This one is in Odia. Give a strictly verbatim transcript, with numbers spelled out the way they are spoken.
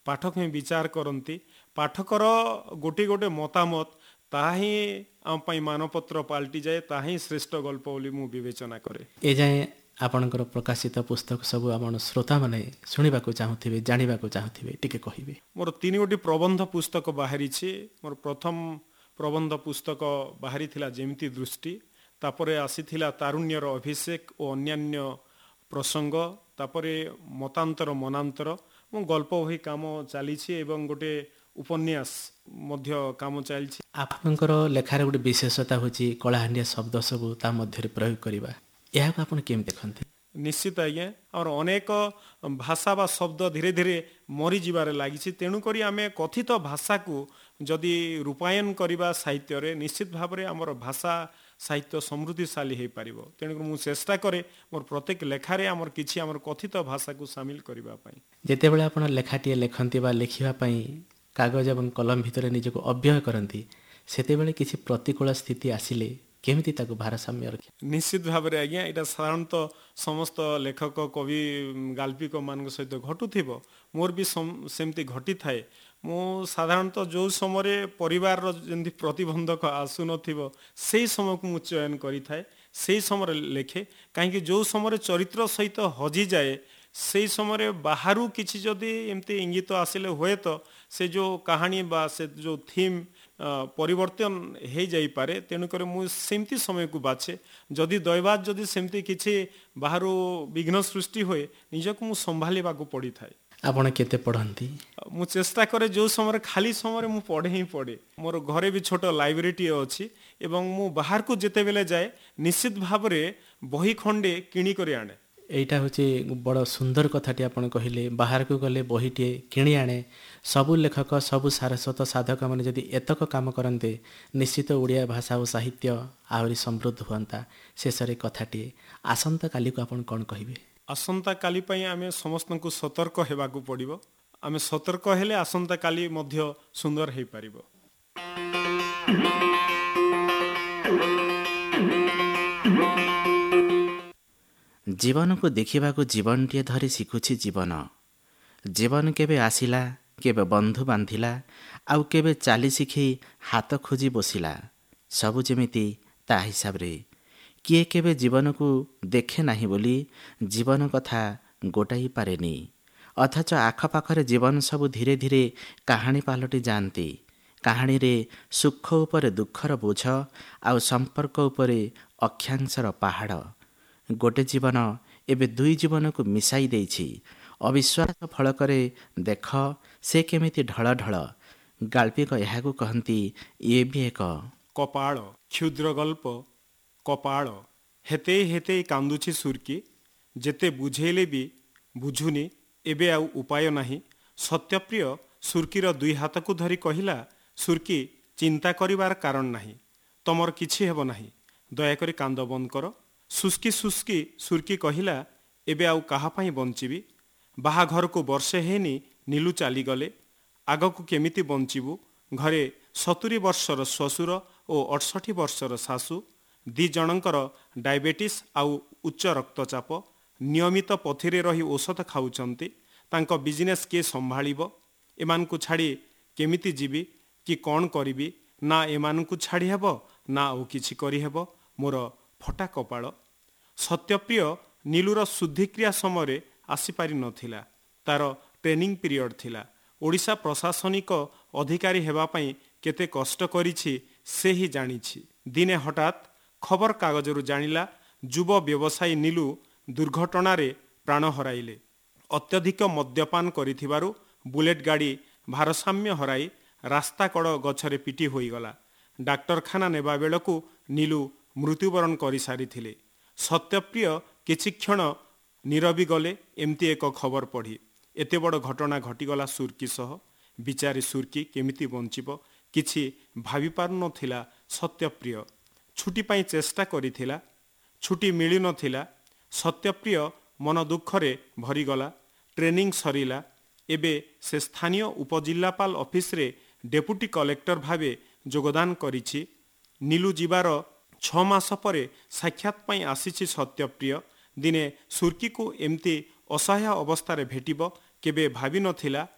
ପାଠକ ହିଁ ବିଚାର କରନ୍ତି। ପାଠକର ଗୋଟିଏ ଗୋଟେ ମତାମତ ତାହା ହିଁ ଆମ ପାଇଁ ମାନପତ୍ର ପାଲଟିଯାଏ, ତାହା ହିଁ ଶ୍ରେଷ୍ଠ ଗଳ୍ପ ବୋଲି ମୁଁ ବିବେଚନା କରେ। ଏଯାଏଁ ଆପଣଙ୍କର ପ୍ରକାଶିତ ପୁସ୍ତକ ସବୁ ଆପଣ ଶ୍ରୋତାମାନେ ଶୁଣିବାକୁ ଚାହୁଁଥିବେ, ଜାଣିବାକୁ ଚାହୁଁଥିବେ, ଟିକେ କହିବେ। ମୋର ତିନି ଗୋଟି ପ୍ରବନ୍ଧ ପୁସ୍ତକ ବାହାରିଛି। ମୋର ପ୍ରଥମ ପ୍ରବନ୍ଧ ପୁସ୍ତକ ବାହାରିଥିଲା ଯେମିତି ଦୃଷ୍ଟି, ତାପରେ ଆସିଥିଲା ତାରୁଣ୍ୟର ଅଭିଷେକ ଓ ଅନ୍ୟାନ୍ୟ ପ୍ରସଙ୍ଗ, ତାପରେ ମତାନ୍ତର ମନାନ୍ତର। ମୁଁ ଗଳ୍ପ ବହି କାମ ଚାଲିଛି ଏବଂ ଗୋଟେ ଉପନ୍ୟାସ ମଧ୍ୟ କାମ ଚାଲିଛି। ଆପଣଙ୍କର ଲେଖାରେ ଗୋଟେ ବିଶେଷତା ହେଉଛି କଳାହାଣ୍ଡିଆ ଶବ୍ଦ ସବୁ ତା ମଧ୍ୟରେ ପ୍ରୟୋଗ କରିବା। ଏହାକୁ ଆପଣ କେମିତି ଦେଖନ୍ତି? ନିଶ୍ଚିତ ଆଜ୍ଞା, ଆମର ଅନେକ ଭାଷା ବା ଶବ୍ଦ ଧୀରେ ଧୀରେ ମରିଯିବାରେ ଲାଗିଛି। ତେଣୁକରି ଆମେ କଥିତ ଭାଷାକୁ ଯଦି ରୂପାୟନ କରିବା ସାହିତ୍ୟରେ, ନିଶ୍ଚିତ ଭାବରେ ଆମର ଭାଷା ସାହିତ୍ୟ ସମୃଦ୍ଧିଶାଳୀ ହୋଇପାରିବ। ତେଣୁକରି ମୁଁ ଚେଷ୍ଟା କରେ ମୋର ପ୍ରତ୍ୟେକ ଲେଖାରେ ଆମର କିଛି ଆମର କଥିତ ଭାଷାକୁ ସାମିଲ କରିବା ପାଇଁ। ଯେତେବେଳେ ଆପଣ ଲେଖାଟିଏ ଲେଖନ୍ତି ବା ଲେଖିବା ପାଇଁ କାଗଜ ଏବଂ କଲମ ଭିତରେ ନିଜକୁ ଅବ୍ୟୟ କରନ୍ତି, ସେତେବେଳେ କିଛି ପ୍ରତିକୂଳ ସ୍ଥିତି ଆସିଲେ କେମିତି ତାକୁ ଭାରସାମ୍ୟ ରଖେ? ନିଶ୍ଚିତ ଭାବରେ ଆଜ୍ଞା, ଏଇଟା ସାଧାରଣତଃ ସମସ୍ତ ଲେଖକ କବି ଗାଳ୍ପିକ ମାନଙ୍କ ସହିତ ଘଟୁଥିବ। ମୋର ବି ସେମିତି ଘଟିଥାଏ। ମୁଁ ସାଧାରଣତଃ ଯେଉଁ ସମୟରେ ପରିବାରର ଯେମିତି ପ୍ରତିବନ୍ଧକ ଆସୁନଥିବ ସେଇ ସମୟକୁ ମୁଁ ଚୟନ କରିଥାଏ, ସେଇ ସମୟରେ ଲେଖେ। କାହିଁକି ଯେଉଁ ସମୟରେ ଚରିତ୍ର ସହିତ ହଜିଯାଏ ସେଇ ସମୟରେ ବାହାରୁ କିଛି ଯଦି ଏମିତି ଇଙ୍ଗିତ ଆସିଲେ ହୁଏତ ସେ ଯେଉଁ କାହାଣୀ ବା ସେ ଯେଉଁ ଥିମ୍ ପରିବର୍ତ୍ତନ ହେଇଯାଇପାରେ। ତେଣୁକରି ମୁଁ ସେମିତି ସମୟକୁ ବାଛେ। ଯଦି ଦୈବାତ୍ ଯଦି ସେମିତି କିଛି ବାହାରୁ ବିଘ୍ନ ସୃଷ୍ଟି ହୁଏ, ନିଜକୁ ମୁଁ ସମ୍ଭାଳିବାକୁ ପଡ଼ିଥାଏ। ଆପଣ କେତେ ପଢ଼ନ୍ତି? ମୁଁ ଚେଷ୍ଟା କରେ ଯେଉଁ ସମୟରେ ଖାଲି ସମୟରେ ମୁଁ ପଢ଼େ ହିଁ ପଢ଼େ। ମୋର ଘରେ ବି ଛୋଟ ଲାଇବ୍ରେରୀଟିଏ ଅଛି ଏବଂ ମୁଁ ବାହାରକୁ ଯେତେବେଳେ ଯାଏ ନିଶ୍ଚିତ ଭାବରେ ବହି ଖଣ୍ଡେ କିଣିକରି ଆଣେ। ଏଇଟା ହେଉଛି ବଡ଼ ସୁନ୍ଦର କଥାଟି ଆପଣ କହିଲେ। ବାହାରକୁ ଗଲେ ବହିଟିଏ କିଣି ଆଣେ। ସବୁ ଲେଖକ, ସବୁ ସାରସ୍ୱତ ସାଧକମାନେ ଯଦି ଏତକ କାମ କରନ୍ତେ, ନିଶ୍ଚିତ ଓଡ଼ିଆ ଭାଷା ଓ ସାହିତ୍ୟ ଆହୁରି ସମୃଦ୍ଧ ହୁଅନ୍ତା। ଶେଷରେ କଥାଟିଏ, ଆସନ୍ତାକାଲିକୁ ଆପଣ କ'ଣ କହିବେ? ଆସନ୍ତାକାଲି ପାଇଁ ଆମେ ସମସ୍ତଙ୍କୁ ସତର୍କ ହେବାକୁ ପଡ଼ିବ। ଆମେ ସତର୍କ ହେଲେ ଆସନ୍ତାକାଲି ମଧ୍ୟ ସୁନ୍ଦର ହୋଇପାରିବ। ଜୀବନକୁ ଦେଖିବାକୁ ଜୀବନଟିଏ ଧରି ଶିଖୁଛି ଜୀବନ। ଜୀବନ କେବେ ଆସିଲା, କେବେ ବନ୍ଧୁ ବାନ୍ଧିଲା, ଆଉ କେବେ ଚାଲି ଶିଖି ହାତ ଖୋଜି ବସିଲା। ସବୁ ଯେମିତି ତା ହିସାବରେ। କିଏ କେବେ ଜୀବନକୁ ଦେଖେ ନାହିଁ ବୋଲି ଜୀବନ କଥା ଗୋଟାଇ ପାରେନି। ଅଥଚ ଆଖପାଖରେ ଜୀବନ ସବୁ ଧୀରେ ଧୀରେ କାହାଣୀ ପାଲଟି ଯାଆନ୍ତି। କାହାଣୀରେ ସୁଖ ଉପରେ ଦୁଃଖର ବୋଝ, ଆଉ ସମ୍ପର୍କ ଉପରେ ଅକ୍ଷାଂଶର ପାହାଡ଼। ଗୋଟେ ଜୀବନ ଏବେ ଦୁଇ ଜୀବନକୁ ମିଶାଇ ଦେଇଛି। ଅବିଶ୍ୱାସ ଫଳକରେ ଦେଖ ସେ କେମିତି ଢଳ ଢଳ। ଗାଳ୍ପିକ ଏହାକୁ କହନ୍ତି, ଇଏ ବି ଏକ କପାଳ। କ୍ଷୁଦ୍ର ଗଳ୍ପ କପାଳ। ହେତେଇ ହେତେଇ କାନ୍ଦୁଛି ସୁର୍କି, ଯେତେ ବୁଝେଇଲେ ବି ବୁଝୁନି, ଏବେ ଆଉ ଉପାୟ ନାହିଁ। ସତ୍ୟପ୍ରିୟ ସୁର୍କିର ଦୁଇ ହାତକୁ ଧରି କହିଲା, ସୁର୍କି, ଚିନ୍ତା କରିବାର କାରଣ ନାହିଁ। ତମର କିଛି ହେବ ନାହିଁ। ଦୟାକରି କାନ୍ଦ ବନ୍ଦ କର। ସୁସ୍କି ସୁସ୍କି ସୁର୍କି କହିଲା, ଏବେ ଆଉ କାହା ପାଇଁ ବଞ୍ଚିବି? ବାହାଘରକୁ ବର୍ଷେ ହେଇନି ନୀଲୁ ଚାଲିଗଲେ। ଆଗକୁ କେମିତି ବଞ୍ଚିବୁ? ଘରେ ସତୁରି ବର୍ଷର ଶ୍ୱଶୁର ଓ ଅଠଷଠି ବର୍ଷର ଶାଶୁ। ଦି ଜଣଙ୍କର ଡାଇବେଟିସ୍ ଆଉ ଉଚ୍ଚ ରକ୍ତଚାପ। ନିୟମିତ ପଥିରେ ରହି ଔଷଧ ଖାଉଛନ୍ତି। ତାଙ୍କ ବିଜନେସ୍ କିଏ ସମ୍ଭାଳିବ? ଏମାନଙ୍କୁ ଛାଡ଼ି କେମିତି ଯିବି କି କ'ଣ କରିବି? ନା ଏମାନଙ୍କୁ ଛାଡ଼ି ହେବ, ନା ଆଉ କିଛି କରିହେବ। ମୋର ଫଟା କପାଳ। ସତ୍ୟପ୍ରିୟ ନୀଲୁର ଶୁଦ୍ଧିକ୍ରିୟା ସମୟରେ ଆସିପାରିନଥିଲା। ତାର ଟ୍ରେନିଂ ପିରିୟଡ଼ ଥିଲା। ଓଡ଼ିଶା ପ୍ରଶାସନିକ ଅଧିକାରୀ ହେବା ପାଇଁ କେତେ କଷ୍ଟ କରିଛି ସେ ହିଁ ଜାଣିଛି। ଦିନେ ହଠାତ୍ ଖବରକାଗଜରୁ ଜାଣିଲା ଯୁବ ବ୍ୟବସାୟୀ ନୀଲୁ ଦୁର୍ଘଟଣାରେ ପ୍ରାଣ ହରାଇଲେ। ଅତ୍ୟଧିକ ମଦ୍ୟପାନ କରିଥିବାରୁ ବୁଲେଟ୍ ଗାଡ଼ି ଭାରସାମ୍ୟ ହରାଇ ରାସ୍ତାକଡ଼ ଗଛରେ ପିଟି ହୋଇଗଲା। ଡାକ୍ତରଖାନା ନେବା ବେଳକୁ ନୀଲୁ ମୃତ୍ୟୁବରଣ କରିସାରିଥିଲେ। ସତ୍ୟପ୍ରିୟ କିଛି କ୍ଷଣ ନୀରବି ଗଲେ ଏମିତି ଏକ ଖବର ପଢ଼ି। ଏତେ ବଡ଼ ଘଟଣା ଘଟିଗଲା ସୁର୍କି ସହ। ବିଚାରୀ ସୁର୍କି କେମିତି ବଞ୍ଚିବ କିଛି ଭାବିପାରୁନଥିଲା ସତ୍ୟପ୍ରିୟ। ଛୁଟି ପାଇଁ ଚେଷ୍ଟା କରିଥିଲା, ଛୁଟି ମିଳିନଥିଲା। ସତ୍ୟପ୍ରିୟ ମନ ଦୁଃଖରେ ଭରିଗଲା। ଟ୍ରେନିଂ ସରିଲା। ଏବେ ସେ ସ୍ଥାନୀୟ ଉପଜିଲ୍ଲାପାଳ ଅଫିସରେ ଡେପୁଟି କଲେକ୍ଟର ଭାବେ ଯୋଗଦାନ କରିଛି। ନୀଲୁ ଯିବାର ଛଅ ମାସ ପରେ ସାକ୍ଷାତ ପାଇଁ ଆସିଛି ସତ୍ୟପ୍ରିୟ। ଦିନେ ସୁର୍କିକୁ ଏମିତି ଅସହାୟ ଅବସ୍ଥାରେ ଭେଟିବ କେବେ ଭାବିନଥିଲା।